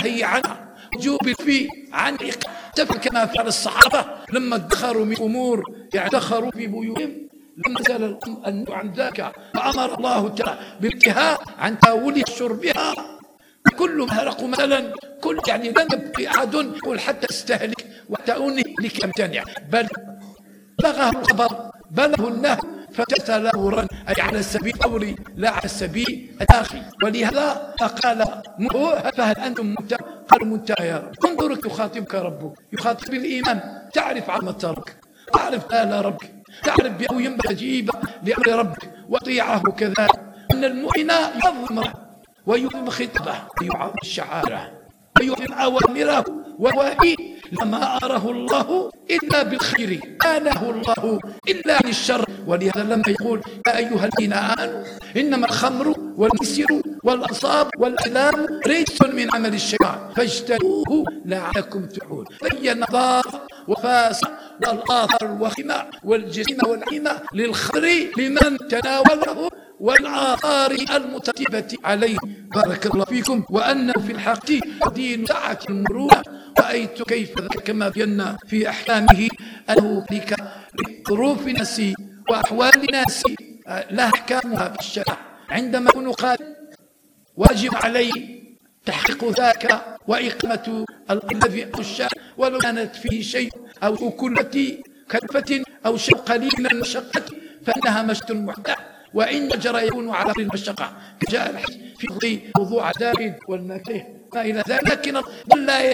والنهي عنها، وجوب الفي عن تفعل كما فعل الصحابة لما ادخروا من أمور ادخروا في بيوتهم لما نزل النهي عن ذاك، فأمر الله تعالى بانتهاء عن تناولها شربها. كل ما هرقوا مثلا كل يعني لم يبقي أحد يقول حتى استهلك وتأوني لكمتنع، بل بلغه الخبر بلغه النهي فتأتى له رن أي على السبيل الأولي لا على السبيل الآخر. ولهذا قال فهل أنتم قالوا منتهى يا رب. انظرك يخاطبك ربك، يخاطب بالإيمان، تعرف عظمة ربك، تعرف آل ربك، تعرف بأنه ينبغي تجيب لأمر ربك وطيعه كذلك. أن المؤمن يعظم ويعظم خطبه ويعظم شعاره ويعظم أوامره ووائي لما أراه الله إلا بالخير، ما نهى الله إلا عن الشر. ولهذا لما يقول يا أيها الذين آمنوا إنما الخمر والميسر والأنصاب والأزلام رجس من عمل الشيطان فاجتنبوه لعلكم تفلحون. بين الضار وفاسق والآثار الوخيمة والجريمة والعيمة للخمر لمن تناوله والآثار المترتبة عليه. بارك الله فيكم. وأنه في الحق دين سعة المرونة. رأيت كيف كما بينا في أحكامه أنه لظروف الناس وأحوال الناس لها أحكامها في الشرع. عندما يكون قال واجب عليه تحقيق ذاك وإقامة الذي أو الشرع ولو كانت فيه شيء أو كلة كلفة أو شيء قليل من المشقة فإنها مشت محدث، وإن جرى يكون على المشقة جاء الحديث في موضوع زائد والنكيه ما إلى ذلك. لكن من لا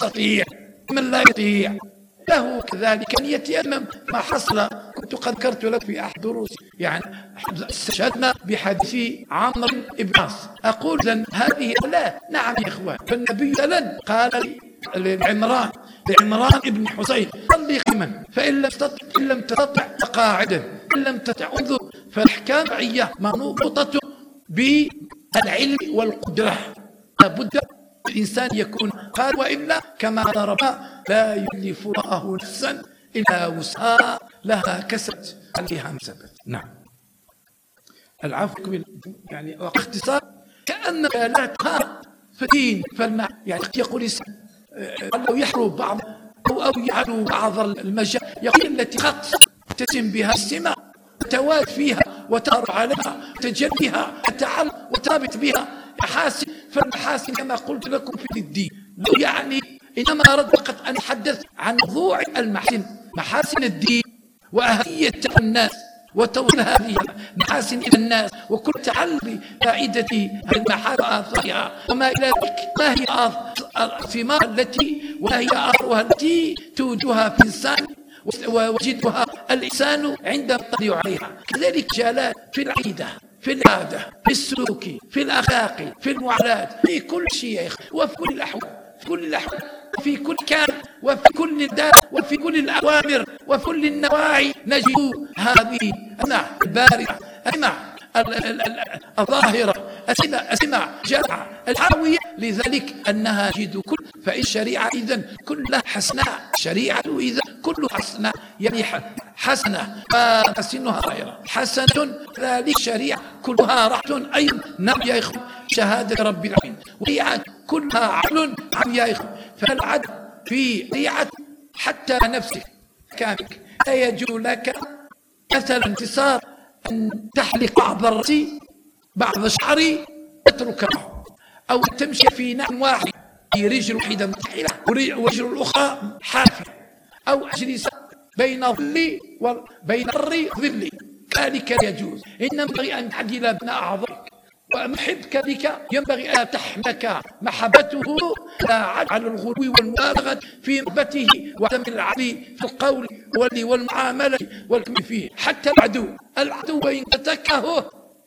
يستطيع له كذلك أن يتيمم ما حصل. كنت قد ذكرت لك في أحد دروس يعني استشهدنا بحديث عمرو بن العاص. أقول إذن هذه لا نعم يا إخوان. فالنبي مثلا قال لعمران بن حسين صلي قائما فإن لم تستطع فقاعدا، إن لم تستطع انظر. فالأحكام الشرعية منوطة بالعلم والقدرة، لابد الإنسان يكون قال وإلا كما ضرب لا يكلف الله نفسا إلا وسعها لها كسبت عليها ما كسبت. نعم. العفو يعني باختصار كأنك لا تها فدين فالمع يعني يقول لو يحروا بعض أو يعلوا بعض المجال يقول التي خط تتم بها السماء وتواد فيها وتعرف عليها وتجليها وتعلم وترابط بها محاسن. فالمحاسن كما قلت لكم في الدين يعني إنما أردت فقط أن أتحدث عن موضوع المحاسن، محاسن الدين وأهمية الناس وتوصيل هذه المحاسن إلى الناس وكل تعلم فائدة المحاسن وآثارها وما إلى ذلك. ما هي الثمار التي وهي آثارها التي توجدها في الإنسان ووجدها الإنسان عندما يطلع عليها. كذلك جالات في العقيدة في العادة في السلوك في الأخلاق في المعاملات في كل شيء وفي كل الأحوال في كل كان وفي كل الدار وفي كل الأوامر وفي كل النواعي نجد هذه البارعة الظاهرة أسمع جامعة الحاوية. لذلك أنها جد كل فإن الشريعة إذن كلها حسنة، الشريعة إذن كلها حسنة يعني حسنة فحسنها ظاهرة حسنة. ذلك الشريعة كلها رحمة أيضا. نعم يا إخوة شهادة رب العالمين وريعة كلها عدل. نعم يا إخوة فالعدل في ريعة حتى نفسك كامك لا يجوز لك مثلا انتصار أن تحلق بعض الرأس بعض شعري تتركه أو تمشي في نعم واحد رجل واحدة متحلة ورجل الأخرى حافية أو أجلس بين ظلي وبين ظلي ذلك لا يجوز. إنما ينبغي أن تعدل بين أعضائك ومحبك بك ينبغي أن تحملك محبته على الغلو والمبالغة في محبته وعدم العدل في القول والمعاملة والكلام فيه. حتى العدو وإن تكرهه